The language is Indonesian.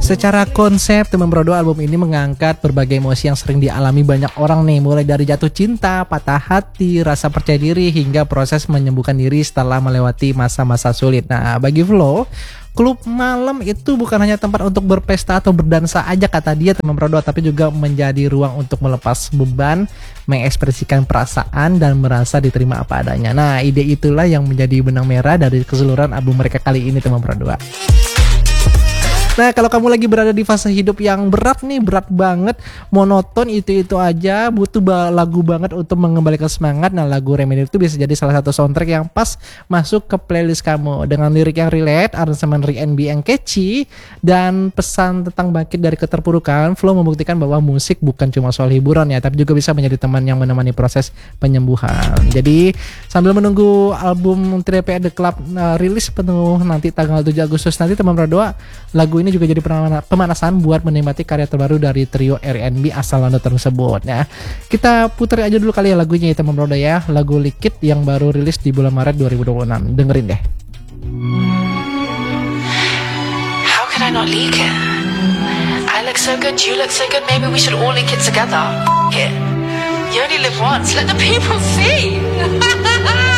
Secara konsep, teman Brodo, album ini mengangkat berbagai emosi yang sering dialami banyak orang nih, mulai dari jatuh cinta, patah hati, rasa percaya diri, hingga proses menyembuhkan diri setelah melewati masa-masa sulit. Nah, bagi Flo, klub malam itu bukan hanya tempat untuk berpesta atau berdansa aja kata dia, teman Brodo, tapi juga menjadi ruang untuk melepas beban, mengekspresikan perasaan, dan merasa diterima apa adanya. Nah, ide itulah yang menjadi benang merah dari keseluruhan album mereka kali ini, teman Brodo. Nah, kalau kamu lagi berada di fase hidup yang berat nih, berat banget, monoton itu aja, butuh lagu banget untuk mengembalikan semangat. Nah, lagu Remedy itu bisa jadi salah satu soundtrack yang pas masuk ke playlist kamu. Dengan lirik yang relate, aransemen R&B yang catchy, dan pesan tentang bangkit dari keterpurukan, Flo membuktikan bahwa musik bukan cuma soal hiburan ya, tapi juga bisa menjadi teman yang menemani proses penyembuhan. Jadi, sambil menunggu album 3PM The Club rilis penuh nanti tanggal 7 Agustus nanti, teman berdoa, lagu ini juga jadi pemanasan buat menikmati karya terbaru dari trio R&B asal London tersebut. Nah, kita putar aja dulu kali ya lagunya ya, teman Brodo ya. Lagu Liquid yang baru rilis di bulan Maret 2026. Dengerin deh. How can I not leak it? I look so good, you look so good, maybe we should all leak it together. It. You only live once, let the people see.